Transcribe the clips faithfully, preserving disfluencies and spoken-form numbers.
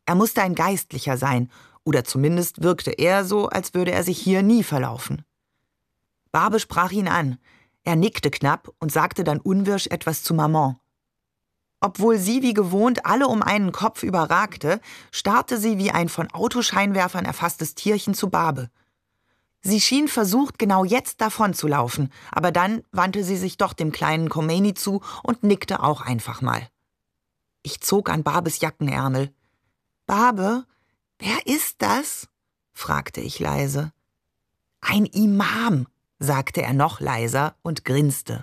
Er musste ein Geistlicher sein, oder zumindest wirkte er so, als würde er sich hier nie verlaufen. Barbe sprach ihn an. Er nickte knapp und sagte dann unwirsch etwas zu Maman. Obwohl sie wie gewohnt alle um einen Kopf überragte, starrte sie wie ein von Autoscheinwerfern erfasstes Tierchen zu Barbe. Sie schien versucht, genau jetzt davonzulaufen, aber dann wandte sie sich doch dem kleinen Khomeini zu und nickte auch einfach mal. Ich zog an Barbes Jackenärmel. »Barbe, wer ist das?« fragte ich leise. »Ein Imam«, sagte er noch leiser und grinste.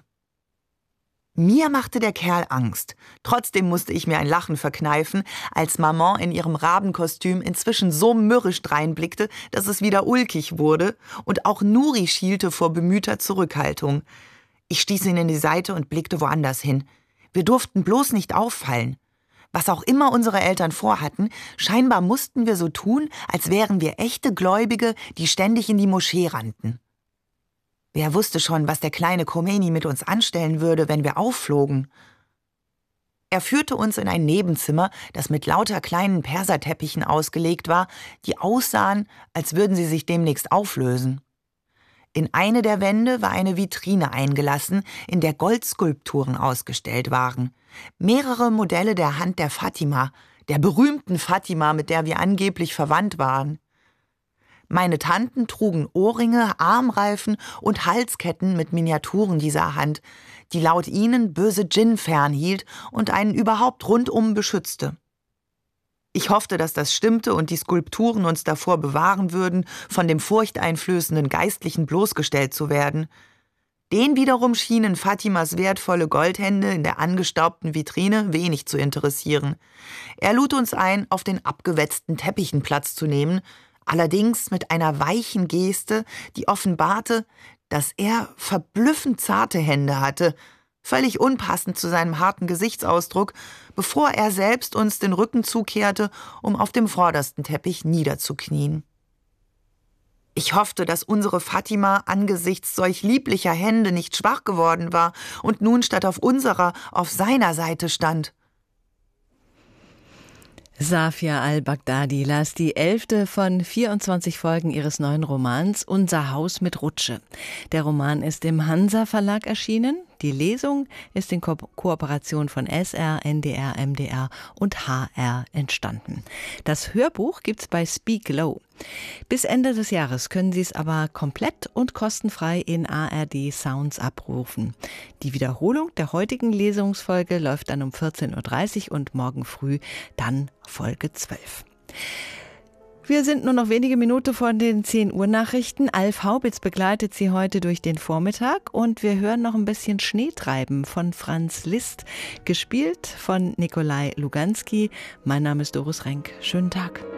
Mir machte der Kerl Angst. Trotzdem musste ich mir ein Lachen verkneifen, als Maman in ihrem Rabenkostüm inzwischen so mürrisch dreinblickte, dass es wieder ulkig wurde, und auch Nuri schielte vor bemühter Zurückhaltung. Ich stieß ihn in die Seite und blickte woanders hin. Wir durften bloß nicht auffallen. Was auch immer unsere Eltern vorhatten, scheinbar mussten wir so tun, als wären wir echte Gläubige, die ständig in die Moschee rannten. Wer wusste schon, was der kleine Khomeini mit uns anstellen würde, wenn wir aufflogen? Er führte uns in ein Nebenzimmer, das mit lauter kleinen Perserteppichen ausgelegt war, die aussahen, als würden sie sich demnächst auflösen. In eine der Wände war eine Vitrine eingelassen, in der Goldskulpturen ausgestellt waren. Mehrere Modelle der Hand der Fatima, der berühmten Fatima, mit der wir angeblich verwandt waren. Meine Tanten trugen Ohrringe, Armreifen und Halsketten mit Miniaturen dieser Hand, die laut ihnen böse Djinn fernhielt und einen überhaupt rundum beschützte. Ich hoffte, dass das stimmte und die Skulpturen uns davor bewahren würden, von dem furchteinflößenden Geistlichen bloßgestellt zu werden. Den wiederum schienen Fatimas wertvolle Goldhände in der angestaubten Vitrine wenig zu interessieren. Er lud uns ein, auf den abgewetzten Teppichen Platz zu nehmen, allerdings mit einer weichen Geste, die offenbarte, dass er verblüffend zarte Hände hatte, völlig unpassend zu seinem harten Gesichtsausdruck, bevor er selbst uns den Rücken zukehrte, um auf dem vordersten Teppich niederzuknien. Ich hoffte, dass unsere Fatima angesichts solch lieblicher Hände nicht schwach geworden war und nun statt auf unserer auf seiner Seite stand. Safia al-Baghdadi las die elfte von vierundzwanzig Folgen ihres neuen Romans Unser Haus mit Rutsche. Der Roman ist im Hansa Verlag erschienen. Die Lesung ist in Ko- Kooperation von S R, N D R, M D R und H R entstanden. Das Hörbuch gibt's bei Speak Low. Bis Ende des Jahres können Sie es aber komplett und kostenfrei in A R D Sounds abrufen. Die Wiederholung der heutigen Lesungsfolge läuft dann um vierzehn Uhr dreißig und morgen früh dann Folge zwölf. Wir sind nur noch wenige Minuten vor den zehn Uhr Nachrichten. Alf Haubitz begleitet Sie heute durch den Vormittag und wir hören noch ein bisschen Schneetreiben von Franz Liszt, gespielt von Nikolai Luganski. Mein Name ist Doris Renk. Schönen Tag.